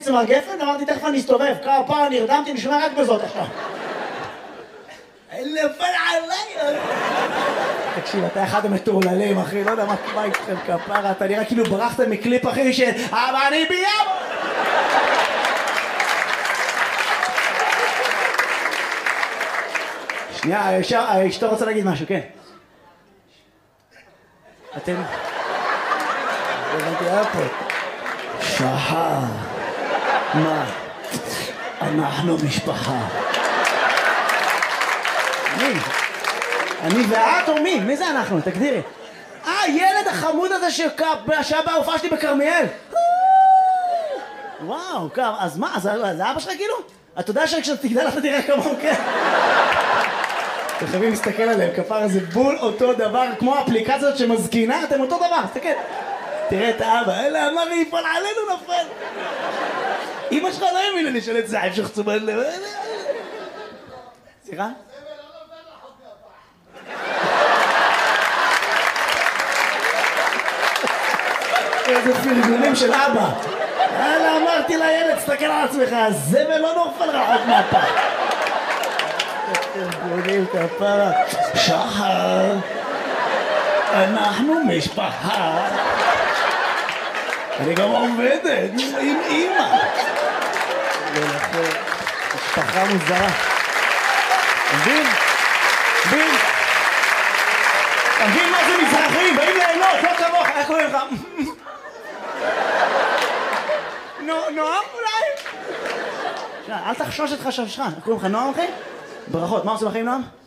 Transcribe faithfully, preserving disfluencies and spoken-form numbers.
צמר גפן, אמרתי תכף אני אסתובב, כפרה נרדמתי, נשמע רק בזאת עכשיו. נפל עליי. תקשיב, אתה אחד המטורללים, אחי, לא יודע מה איתכם כפרה, אתה נראה כאילו ברחת מקליפ, אחי, של אבל אני בים! שנייה, אשתו רוצה להגיד משהו, כן. אתם... הבנתי, היה פה. שחר. מה? אנחנו משפחה. מי? אני ואת או מי? מי זה אנחנו? תגדירי. אה, ילד החמוד הזה שהיה בהופעה שלי בכרמיאל. וואו, אז מה? זה אבא שלך כאילו? אתה יודע שכשאתה תגדל אתה תראה כמוהו, כן? אתם חייבים להסתכל עליהם, כפר זה בול אותו דבר, כמו האפליקציות שמזקינה, אתם אותו דבר, תסתכל. תראה את האבא, אלה אמר לי, יפעל עלינו נפל. אמא שלך לא האמינה לי של את זה, המשך צומת לב. סליחה? איזה פרגונים של אבא. אלה אמרתי לילד, תסתכל על עצמך, הזבל לא נופל רחוק מהפח. פרגונים כפרה. שחר, אנחנו משפחה. אני גם עובדת עם אמא. משפחה מוזרה. מבין? מבין? אתה מבין מה זה מזרחים? באים ליהנות, לא כמוך, איך קוראים לך? נועם אולי? אל תחשוש את חששך, איך קוראים לך נועם אחי? ברכות, מה עושים לכם נועם?